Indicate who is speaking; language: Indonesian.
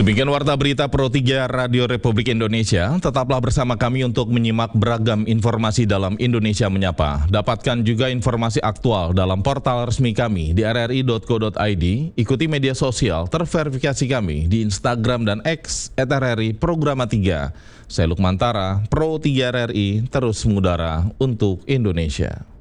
Speaker 1: Demikian Warta Berita Pro 3 Radio Republik Indonesia. Tetaplah bersama kami untuk menyimak beragam informasi dalam Indonesia Menyapa. Dapatkan juga informasi aktual dalam portal resmi kami di rri.co.id. Ikuti media sosial terverifikasi kami di Instagram dan X @RRI Programa 3. Saya Lukman Tara, Pro 3 RRI, terus mengudara untuk Indonesia.